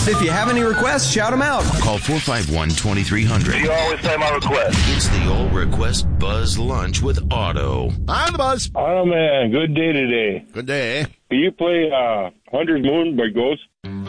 If you have any requests, shout them out. Call 451-2300. You always play my request. It's the All Request Buzz Lunch with Otto. I'm the Buzz. Oh, man, good day today. Good day. Can you play Hunter's Moon by Ghost?